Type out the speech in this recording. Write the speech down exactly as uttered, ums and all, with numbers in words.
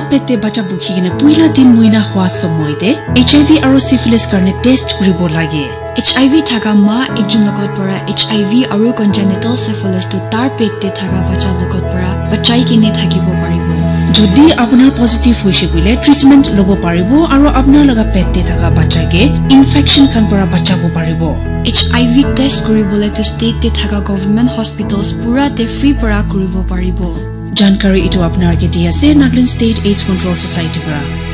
পেটে বাচ্চা বুখি কিনে পইলা দিন মইনা হওয়া সময়তে এইচআইভি আৰু সিফিলিস কাৰণে টেষ্ট কৰিব লাগে H I V থাকা মা একজন লগত পৰা H I V আৰু congenital syphilis to তাৰ পেটে থাকা বাচ্চা লগত পৰা বাচ্চাই কিনে থাকিব পাৰিব যদি আপোনাৰ পজিটিভ হৈছে গলে ট্ৰিটমেন্ট লব পাৰিব আৰু আপোনাৰ লগা পেটে থাকা বাচ্চাকে ইনফেকশন খান পৰা বাচাব পাৰিব H I V টেষ্ট কৰিবলৈ to state তে থাকা government hospitals পুৰা তে free পৰা কৰিব পাৰিব जानकारी इतो अपनार के दिया से Nagaland state AIDS control society পৰা